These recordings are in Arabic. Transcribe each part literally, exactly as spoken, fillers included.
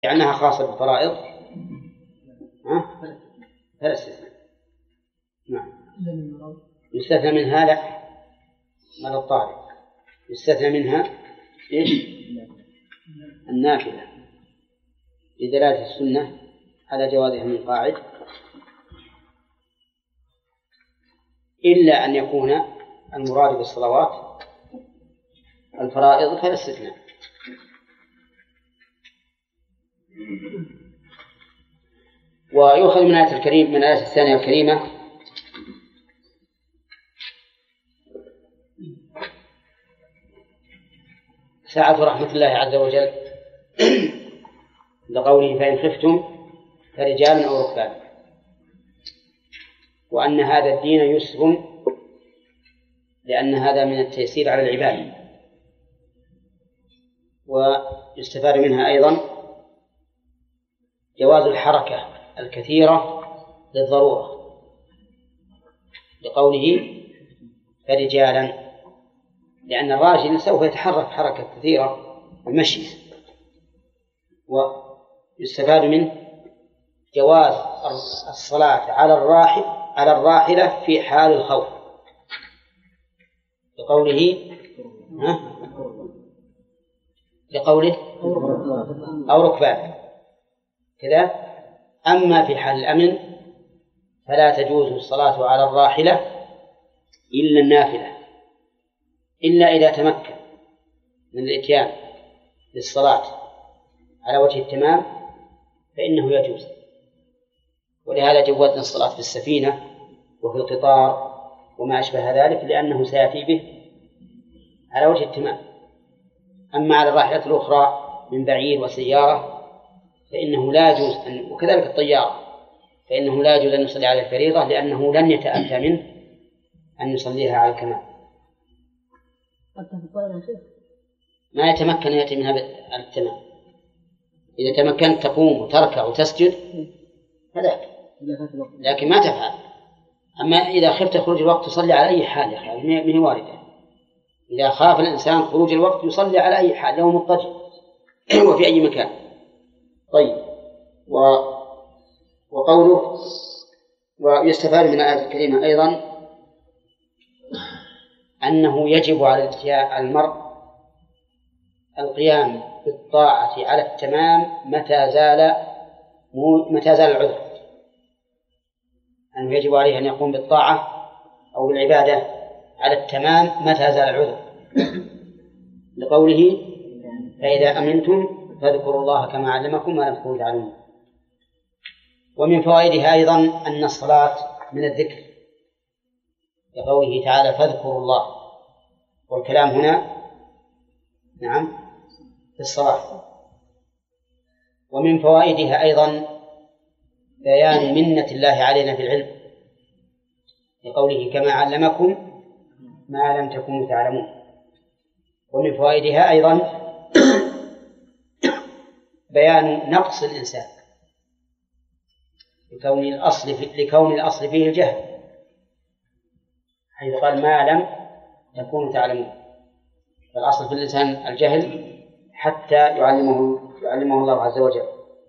لأنها خاصة بالفرائض ها؟ فلا استثناء. نعم. يستثنى منها لا ماذا الطارئ يستثنى منها إيش؟ النافلة لدلالة السنة على جوازها من قاعد، إلا أن يكون المراد بالصلوات الفرائض فلا استثناء. ويؤخذ من آية الكريم من الآية الثانية الكريمة سعة رحمة الله عز وجل لقوله فإن خفتم فرجال أو ركبان، وأن هذا الدين يسر لأن هذا من التيسير على العباد. ويستفاد منها أيضا جواز الحركة الكثيرة للضرورة لقوله فرجالا، لأن الراجل سوف يتحرك حركة كثيرة المشي. ويستفاد منه جواز الصلاة على الراحل على الراحلة في حال الخوف لقوله ها؟ لقوله أو ركبان كذا. أما في حال الأمن فلا تجوز الصلاة على الراحلة إلا النافلة، إلا إذا تمكن من الإتيان للصلاة على وجه التمام فإنه يجوز. ولهذا جوزنا الصلاة في السفينة وفي القطار وما أشبه ذلك لأنه سيأتي به على وجه التمام. أما على الراحلة الأخرى من بعير وسيارة فإنه لا يجوز أن، وكذلك الطيارة فإنه لا يجوز أن يصلي على الفريضة لأنه لن يتأتى منه أن يصليها على الكمال. ما يتمكن يأتي منها على التمام. إذا تمكنت تقوم وتركع وتسجد فذاك، لكن ما تفعل. أما إذا خفت خروج الوقت تصلي على أي حال يا أخي، من واردة. إذا خاف الإنسان خروج الوقت يصلي على أي حال لو مضطجع وفي أي مكان. طيب. و... وقوله ويستفاد من الآية الكريمة أيضا أنه يجب على المرء القيام بالطاعة على التمام متى زال متى زال العذر، أنه يجب عليه أن يقوم بالطاعة أو بالعبادة على التمام متى زال العذر لقوله فإذا أمنتم فاذكروا الله كما علمكم ما لم تكونوا تعلمون. ومن فوائدها أيضا أن الصلاة من الذكر لقوله تعالى فاذكروا الله، والكلام هنا نعم في الصلاة. ومن فوائدها أيضا بيان منة الله علينا في العلم لقوله كما علمكم ما لم تكونوا تعلمون. ومن فوائدها أيضا بيان نقص الإنسان لكون الأصل في لكون الأصل فيه الجهل، حيث قال ما لم تكونوا تعلمون، فالأصل في الإنسان الجهل حتى يعلمه يعلمه الله عز وجل.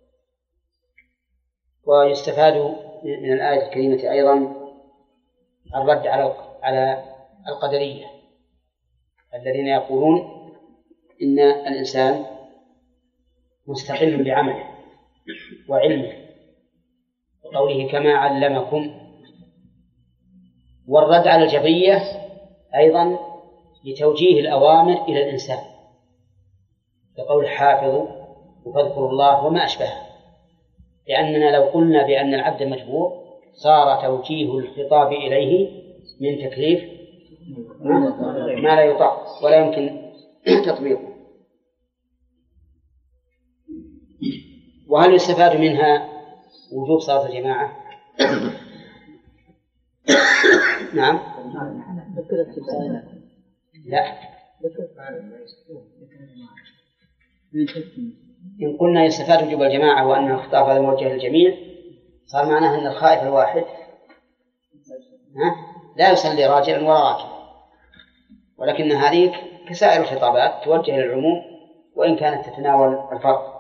ويستفاد من الآية الكريمة أيضا الرد على على القدرية الذين يقولون إن الإنسان مستقل بعمله وعلمه وقوله كما علمكم. والرد على الجبرية أيضا لتوجيه الأوامر إلى الإنسان كقول حافظوا وفاذكروا الله وما أشبهه، لأننا لو قلنا بأن العبد مجبور صار توجيه الخطاب إليه من تكليف ما لا يطاق ولا يمكن تطبيقه. وهل يستفاد منها وجوب صلاة الجماعة؟ نعم. لا. إن قلنا يستفاد وجوب الجماعة وأن الخطاب هذا موجه للجميع صار معناه أن الخائف الواحد لا يصلي راجلا ولا راكبا، ولكن هذه كسائر الخطابات توجه للعموم وإن كانت تتناول الفرق.